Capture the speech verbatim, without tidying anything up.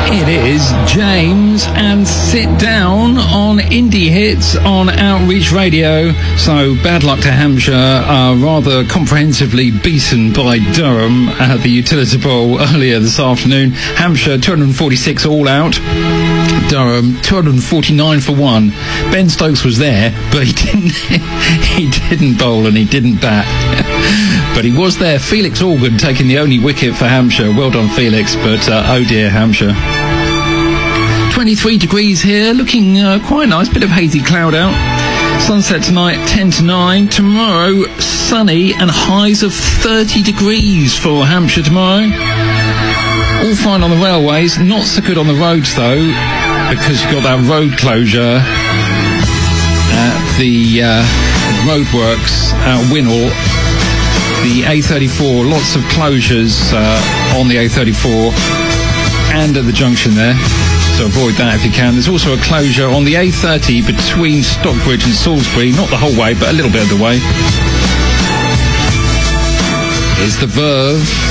It is James and Sit Down on Indie Hits on Outreach Radio. So bad luck to Hampshire, uh, rather comprehensively beaten by Durham at the Utility Bowl earlier this afternoon. Hampshire two hundred forty-six all out. Durham two hundred forty-nine for one. Ben Stokes was there, but he didn't he didn't bowl and he didn't bat. But he was there. Felix Organ taking the only wicket for Hampshire. Well done, Felix, but uh, oh dear, Hampshire. twenty-three degrees here, looking uh, quite nice. Bit of hazy cloud out. Sunset tonight ten to nine. Tomorrow sunny and highs of thirty degrees for Hampshire tomorrow. All fine on the railways, not so good on the roads though, because you've got that road closure at the uh, roadworks at Winnell. The A thirty-four, lots of closures uh, on the A thirty-four and at the junction there, so avoid that if you can. There's also a closure on the A thirty between Stockbridge and Salisbury, not the whole way, but a little bit of the way. Here's The Verve.